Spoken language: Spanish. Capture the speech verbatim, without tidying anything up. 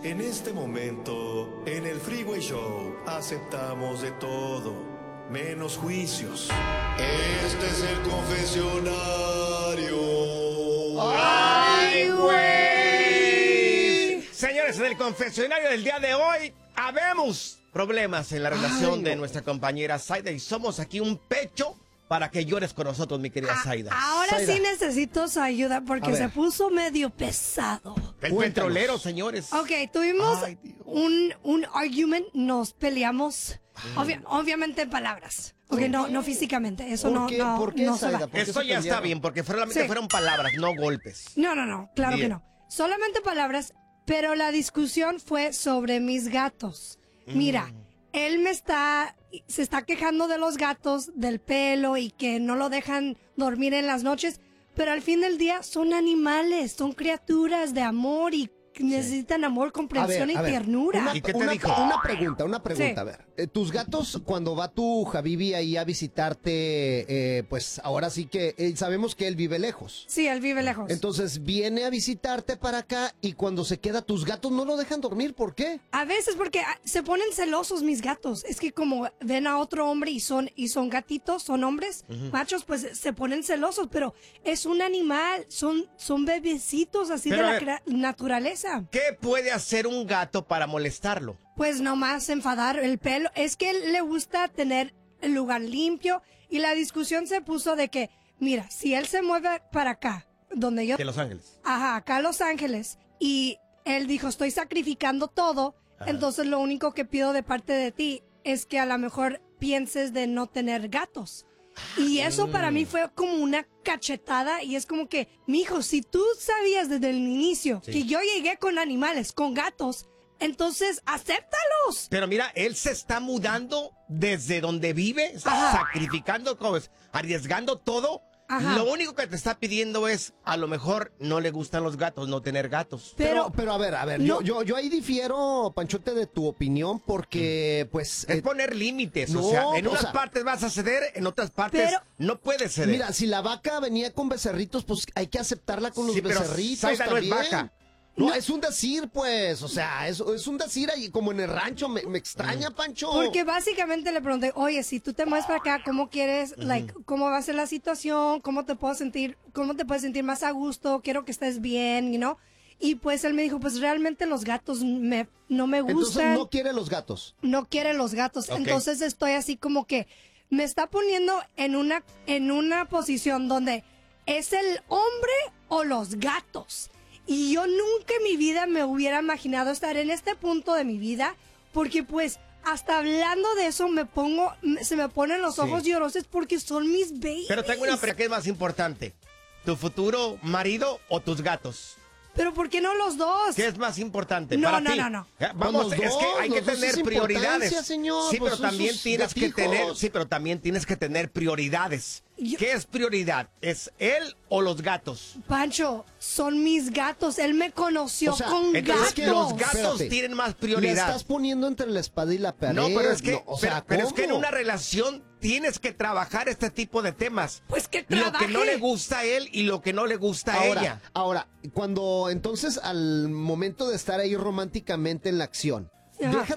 En este momento, en el Freeway Show, aceptamos de todo, menos juicios. Este es el confesionario. ¡Ay, güey! Señores, en el confesionario del día de hoy, habemos problemas en la relación Ay, de no. nuestra compañera Zaida y somos aquí un pecho para que llores con nosotros, mi querida Zaida. Ahora Zaida. sí necesito su ayuda porque se puso medio pesado. El petrolero, señores. Ok, tuvimos Ay, un, un argument, nos peleamos, obvia, obviamente en palabras. Ok, no, no físicamente, eso no, qué? no, ¿Por qué, no se va. Eso ya está bien, porque solamente sí. fueron palabras, no golpes. No, no, no, claro bien. que no. Solamente palabras, pero la discusión fue sobre mis gatos. Mm. Mira, él me está, se está quejando de los gatos, del pelo y que no lo dejan dormir en las noches, pero al fin del día son animales, son criaturas de amor y necesitan sí. amor, comprensión ver, y ver, ternura. Una, ¿Y qué te una, dijo? Una pregunta, una pregunta, sí. a ver. Eh, tus gatos, cuando va tu Habibi ahí a visitarte, eh, pues ahora sí que eh, sabemos que él vive lejos. Sí, él vive lejos. Entonces viene a visitarte para acá y cuando se queda, tus gatos no lo dejan dormir, ¿por qué? A veces porque se ponen celosos mis gatos. Es que como ven a otro hombre y son, y son gatitos, son hombres, uh-huh. machos, pues se ponen celosos, pero es un animal, son, son bebecitos así pero de la naturaleza. ¿Qué puede hacer un gato para molestarlo? Pues nomás enfadar el pelo. Es que él le gusta tener el lugar limpio y la discusión se puso de que, mira, si él se mueve para acá, donde yo... De Los Ángeles. Ajá, acá a Los Ángeles, y él dijo, estoy sacrificando todo, Ajá. entonces lo único que pido de parte de ti es que a lo mejor pienses de no tener gatos. Y eso para mí fue como una cachetada y es como que, mijo, si tú sabías desde el inicio sí. que yo llegué con animales, con gatos, entonces acéptalos. Pero mira, él se está mudando desde donde vive, Ajá. sacrificando, arriesgando todo. Ajá. Lo único que te está pidiendo es, a lo mejor no le gustan los gatos, no tener gatos. Pero, pero, pero a ver, a ver, no. yo, yo, yo ahí difiero, Panchote, de tu opinión, porque, pues... Es eh, poner límites, no, o sea, en unas o sea, partes vas a ceder, en otras partes pero, no puedes ceder. Mira, si la vaca venía con becerritos, pues hay que aceptarla con los sí, becerritos pero también. No es vaca. No, no, es un decir, pues, o sea, es, es un decir ahí como en el rancho, me, me extraña, Pancho. Porque básicamente le pregunté, oye, si tú te mueves para acá, ¿cómo quieres, uh-huh. like, cómo va a ser la situación? ¿Cómo te puedo sentir, cómo te puedes sentir más a gusto? Quiero que estés bien, you know? Y pues él me dijo, pues realmente los gatos me, no me gustan. Entonces no quiere los gatos. No quiere los gatos, okay. Entonces estoy así como que me está poniendo en una, en una posición donde es el hombre o los gatos. Y yo nunca en mi vida me hubiera imaginado estar en este punto de mi vida, porque pues hasta hablando de eso me pongo, se me ponen los ojos sí. llorosos porque son mis babies. Pero tengo una pregunta que es más importante, ¿tu futuro marido o tus gatos? Pero ¿por qué no los dos? ¿Qué es más importante no, para no, ti? No, no, no, Vamos, es dos, que hay que tener prioridades. Señor, sí, pues pero también tienes gatijos. que tener, sí, pero también tienes que tener prioridades. Yo, ¿Qué es prioridad? ¿Es él o los gatos? Pancho, son mis gatos. Él me conoció o sea, con gatos. Es que los gatos Espérate, tienen más prioridad. Le estás poniendo entre la espada y la pared. No, pero es que, no, o sea, pero, pero es que en una relación tienes que trabajar este tipo de temas. Pues que trabaje. Lo que no le gusta a él y lo que no le gusta ahora, a ella. Ahora, cuando entonces al momento de estar ahí románticamente en la acción, deja